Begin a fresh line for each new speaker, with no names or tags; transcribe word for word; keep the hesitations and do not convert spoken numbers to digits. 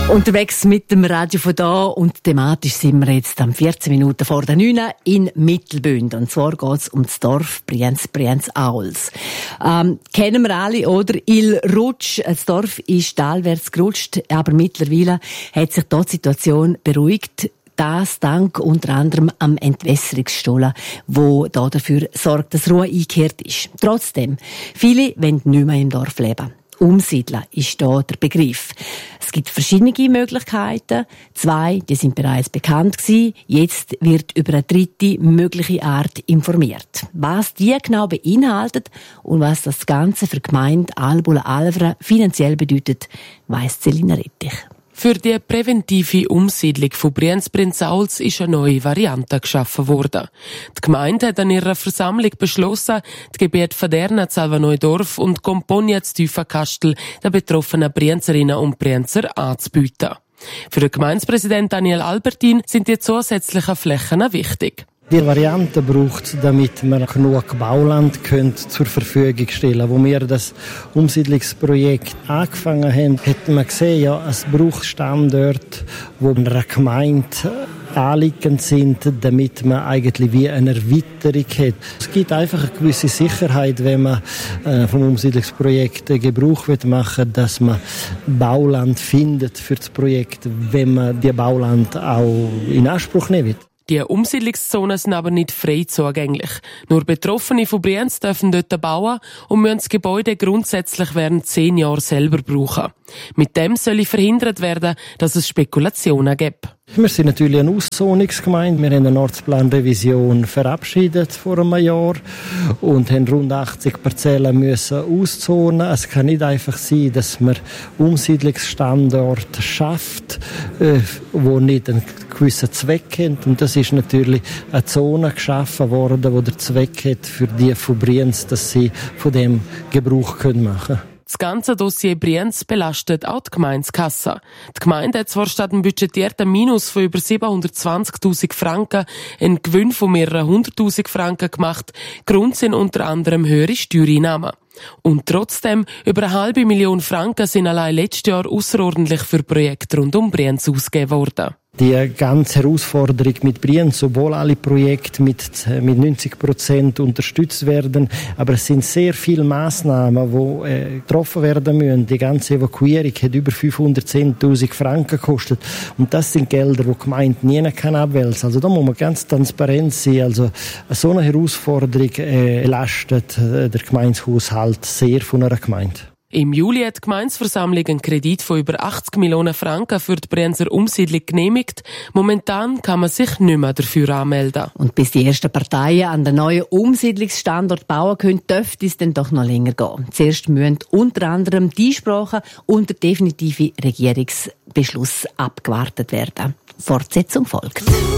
Unterwegs mit dem Radio von da und thematisch sind wir jetzt am vierzehn Minuten vor der neun in Mittelbünd. Und zwar geht es um das Dorf Brienz, Brienz-Auls. Ähm, kennen wir alle, oder? Il Rutsch. Das Dorf ist talwärts gerutscht, aber mittlerweile hat sich dort die Situation beruhigt. Das dank unter anderem am Entwässerungsstollen, wo da dafür sorgt, dass Ruhe eingekehrt ist. Trotzdem, viele wollen nicht mehr im Dorf leben. Umsiedeln ist da der Begriff. Es gibt verschiedene Möglichkeiten. Zwei, die sind bereits bekannt gewesen. Jetzt wird über eine dritte mögliche Art informiert. Was die genau beinhaltet und was das Ganze für die Gemeinde Albula-Alvra finanziell bedeutet, weiss Selina Rettich.
Für die präventive Umsiedlung von Brienz-Brienz-Auls ist eine neue Variante geschaffen worden. Die Gemeinde hat an ihrer Versammlung beschlossen, die Gebiete Faderna, Salva-Neudorf und Compogna Tiefenkastel den betroffenen Brienzerinnen und Brienzer anzubieten. Für den Gemeindepräsident Daniel Albertin sind die zusätzlichen Flächen wichtig.
Die Variante braucht es, damit wir genug Bauland können zur Verfügung stellen können. Wo wir das Umsiedlungsprojekt angefangen haben, hat man gesehen, ja, es braucht Standorte, die einer Gemeinde anliegend sind, damit man eigentlich wie eine Erweiterung hat. Es gibt einfach eine gewisse Sicherheit, wenn man äh, vom Umsiedlungsprojekt Gebrauch machen will, dass man Bauland findet für das Projekt, wenn man die Bauland auch in Anspruch nehmen will.
Die Umsiedlungszonen sind aber nicht frei zugänglich. Nur Betroffene von Brienz dürfen dort bauen und müssen das Gebäude grundsätzlich während zehn Jahren selber brauchen. Mit dem soll verhindert werden, dass es Spekulationen gibt.
Wir sind natürlich eine Auszonungsgemeinde. Wir haben eine Ortsplanrevision verabschiedet vor einem Jahr und haben rund achtzig Parzellen müssen auszonen. Es kann nicht einfach sein, dass man Umsiedlungsstandorte schafft, äh, wo nicht einen gewissen Zweck haben. Und das ist natürlich eine Zone geschaffen worden, die der Zweck hat für die von Brienz, dass sie von dem Gebrauch machen können.
Das ganze Dossier Brienz belastet auch die Gemeindekasse. Die Gemeinde hat zwar statt einem budgetierten Minus von über siebenhundertzwanzigtausend Franken einen Gewinn von mehreren hunderttausend Franken gemacht. Grund sind unter anderem höhere Steuereinnahmen. Und trotzdem, über eine halbe Million Franken sind allein letztes Jahr ausserordentlich für Projekte rund um Brienz ausgegeben worden.
Die ganze Herausforderung mit Brienz, obwohl alle Projekte mit, mit neunzig Prozent unterstützt werden, aber es sind sehr viele Massnahmen, die äh, getroffen werden müssen. Die ganze Evakuierung hat über fünfhundertzehntausend Franken gekostet. Und das sind Gelder, die die Gemeinde nie kann abwälzen. Also da muss man ganz transparent sein. Also so eine Herausforderung äh, belastet äh, der Gemeindehaushalt sehr von einer Gemeinde.
Im Juli hat die Gemeindeversammlung einen Kredit von über achtzig Millionen Franken für die Brienzer Umsiedlung genehmigt. Momentan kann man sich nicht mehr dafür anmelden.
Und bis die ersten Parteien an den neuen Umsiedlungsstandort bauen können, dürfte es dann doch noch länger gehen. Zuerst müssen unter anderem die Einsprachen und der definitive Regierungsbeschluss abgewartet werden. Fortsetzung folgt.